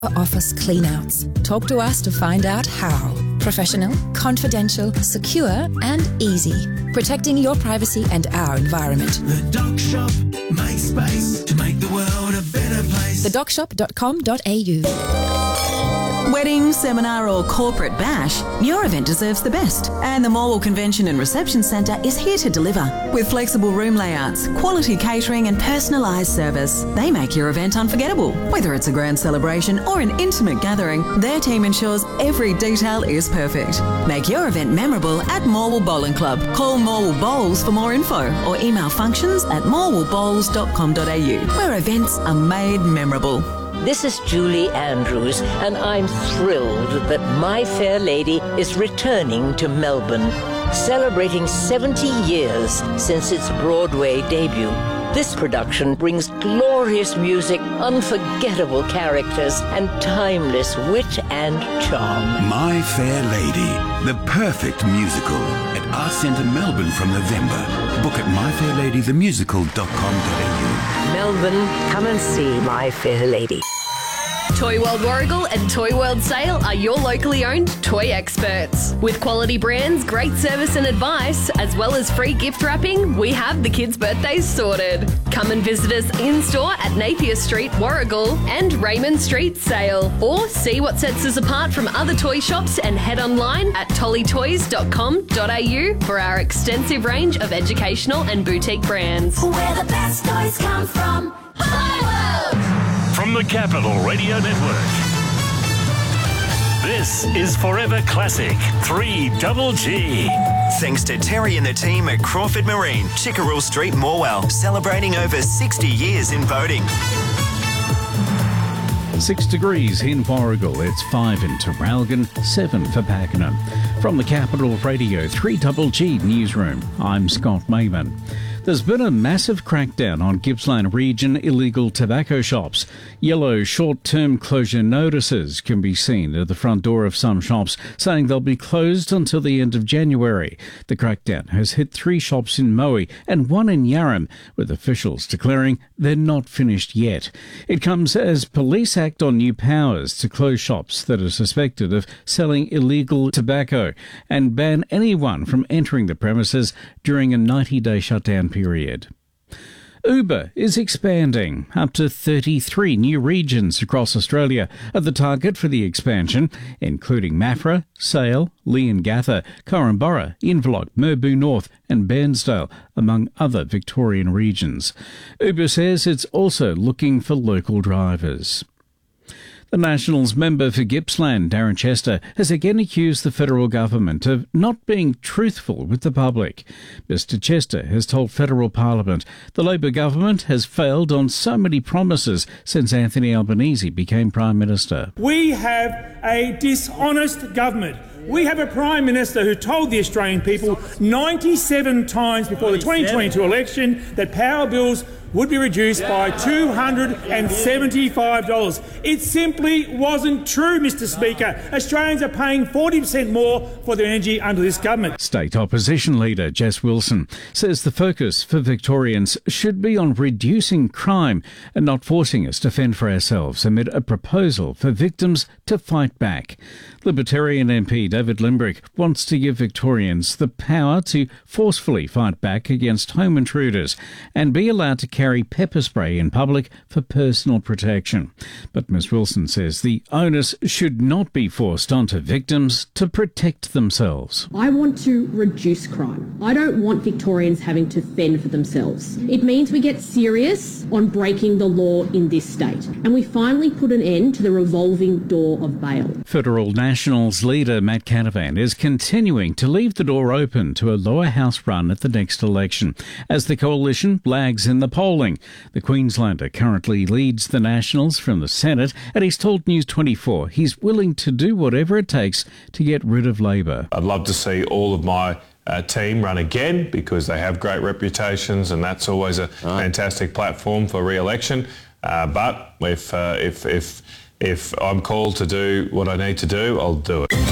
offers cleanouts. Talk to us to find out how. Professional, confidential, secure and easy. Protecting your privacy and our environment. The Doc Shop. Make space to make the world a better place. thedocshop.com.au. Wedding, seminar or corporate bash, your event deserves the best. And the Morwell Convention and Reception Centre is here to deliver. With flexible room layouts, quality catering and personalised service, they make your event unforgettable. Whether it's a grand celebration or an intimate gathering, their team ensures every detail is perfect. Make your event memorable at Morwell Bowling Club. Call Morwell Bowls for more info or email functions@morwellbowls.com.au, where events are made memorable. This is Julie Andrews, and I'm thrilled that My Fair Lady is returning to Melbourne, celebrating 70 years since its Broadway debut. This production brings glorious music, unforgettable characters, and timeless wit and charm. My Fair Lady, the perfect musical at Arts Centre Melbourne from November. Book at myfairladythemusical.com.au. Melbourne, come and see My Fair Lady. Toy World Warragul and Toy World Sale are your locally owned toy experts. With quality brands, great service and advice, as well as free gift wrapping, we have the kids' birthdays sorted. Come and visit us in-store at Napier Street, Warragul and Raymond Street, Sale. Or see what sets us apart from other toy shops and head online at tollytoys.com.au for our extensive range of educational and boutique brands. Where the best toys come from. Toy World! From the Capital Radio Network. This is Forever Classic 3GG. Thanks to Terry and the team at Crawford Marine, Chickerell Street, Morwell, celebrating over 60 years in boating. 6 degrees in Warragul, it's 5 in Traralgon, 7 for Pakenham. From the Capital Radio 3GG Newsroom, I'm Scott Mayman. There's been a massive crackdown on Gippsland region illegal tobacco shops. Yellow short-term closure notices can be seen at the front door of some shops, saying they'll be closed until the end of January. The crackdown has hit 3 shops in Moe and 1 in Yarram, with officials declaring they're not finished yet. It comes as police act on new powers to close shops that are suspected of selling illegal tobacco and ban anyone from entering the premises during a 90-day shutdown period. Uber is expanding. Up to 33 new regions across Australia are the target for the expansion, including Maffra, Sale, Leongatha, Korumburra, Inverloch, Merbau North and Bairnsdale, among other Victorian regions. Uber says it's also looking for local drivers. The Nationals member for Gippsland, Darren Chester, has again accused the federal government of not being truthful with the public. Mr Chester has told federal parliament the Labor government has failed on so many promises since Anthony Albanese became Prime Minister. We have a dishonest government. We have a Prime Minister who told the Australian people 97 times before the 2022 election that power bills would be reduced by $275. It simply wasn't true, Mr Speaker. Australians are paying 40% more for their energy under this government. State Opposition Leader Jess Wilson says the focus for Victorians should be on reducing crime and not forcing us to fend for ourselves amid a proposal for victims to fight back. Libertarian MP David Limbrick wants to give Victorians the power to forcefully fight back against home intruders and be allowed to carry pepper spray in public for personal protection. But Ms Wilson says the onus should not be forced onto victims to protect themselves. I want to reduce crime. I don't want Victorians having to fend for themselves. It means we get serious on breaking the law in this state, and we finally put an end to the revolving door of bail. Federal Nationals leader Matt Canavan is continuing to leave the door open to a lower house run at the next election as the coalition lags in the polling. The Queenslander currently leads the Nationals from the Senate, and he's told News 24 he's willing to do whatever it takes to get rid of Labor. I'd love to see all of my team run again because they have great reputations, and that's always a fantastic platform for re-election. But if I'm called to do what I need to do, I'll do it.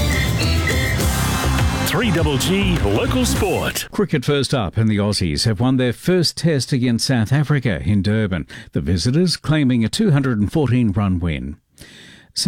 3GG Local Sport. Cricket first up, and the Aussies have won their first test against South Africa in Durban, the visitors claiming a 214-run win.